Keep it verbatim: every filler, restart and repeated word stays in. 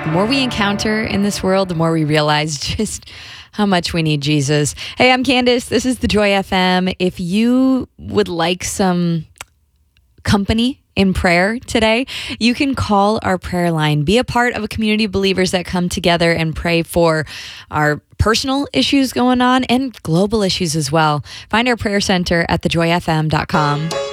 the more we encounter in this world, the more we realize just how much we need Jesus. Hey, I'm Candace. This is the Joy F M. If you would like some company in prayer today, you can call our prayer line. Be a part of a community of believers that come together and pray for our personal issues going on and global issues as well. Find our prayer center at the joy f m dot com.